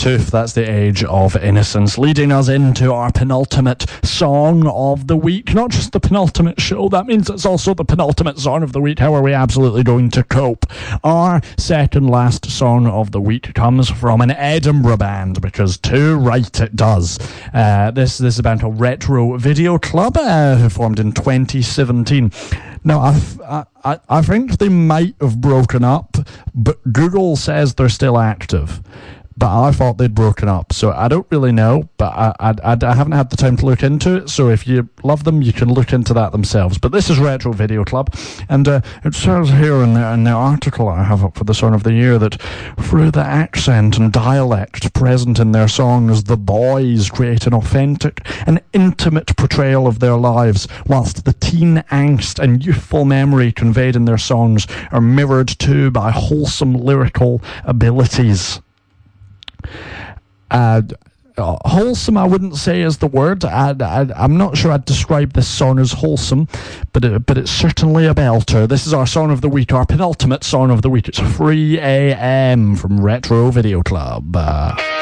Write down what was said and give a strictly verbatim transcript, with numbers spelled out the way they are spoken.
Tooth, that's The Age of Innocence, leading us into our penultimate song of the week. Not just the penultimate show, that means it's also the penultimate song of the week. How are we absolutely going to cope? Our second last song of the week comes from an Edinburgh band, because too right it does. Uh, this, this is a band called Retro Video Club, uh, who formed in twenty seventeen. Now, I, I, I think they might have broken up, but Google says they're still active. But I thought they'd broken up, so I don't really know, but I, I, I, I haven't had the time to look into it, so if you love them, you can look into that themselves. But this is Retro Video Club, and uh, it says here in the, in the article I have up for the Song of the Year that through the accent and dialect present in their songs, the boys create an authentic and intimate portrayal of their lives, whilst the teen angst and youthful memory conveyed in their songs are mirrored too by wholesome lyrical abilities. Uh, wholesome, I wouldn't say is the word. I, I, I'm not sure I'd describe this song as wholesome, but it, but it's certainly a belter. This is our song of the week, our penultimate song of the week. It's three a.m. from Retro Video Club. Uh,